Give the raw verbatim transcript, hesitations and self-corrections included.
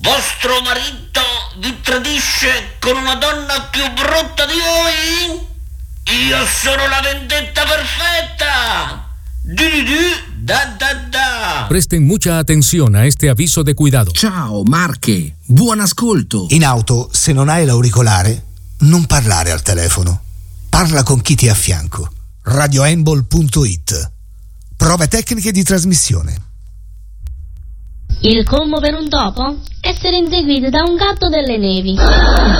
Vostro marito vi tradisce con una donna più brutta di voi? Io sono la vendetta perfecta. Di di di, da da da. Presten mucha atención a este aviso de cuidado. Ciao Marche, buon ascolto. In auto, se non hai l'auricolare, non parlare al telefono. Parla con chi ti è a fianco. radioembol punto it. Prove tecniche di trasmissione. Il colmo per un topo? Essere inseguito da un gatto delle nevi.